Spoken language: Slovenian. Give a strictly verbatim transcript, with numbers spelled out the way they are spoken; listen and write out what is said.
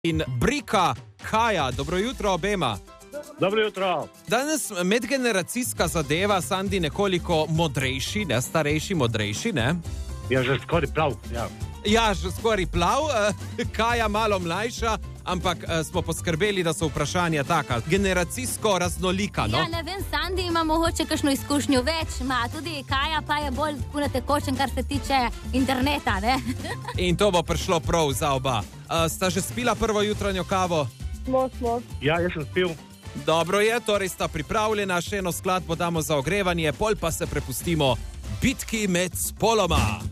in Brika Kaja. Dobro jutro obema. Dobro jutro. Danes medgeneracijska zadeva, Sandi nekoliko modrejši, ne starejši, modrejši, ne? Ja, že skoraj prav, ja. Ja, že skoraj plav, Kaja malo mlajša, ampak smo poskrbeli, da so vprašanja taka, generacijsko raznolika, no? Ja, ne vem, Sandi ima mogoče kakšno izkušnjo več, ima tudi Kaja pa je bolj tako natekočen, kar se tiče interneta, ne? In to bo prišlo prav za oba. Uh, sta že spila prvo jutranjo kavo? Smo, smo. Ja, jaz sem spil. Dobro je, torej sta pripravljena, še eno skladbo damo za ogrevanje, pol pa se prepustimo bitki med spoloma.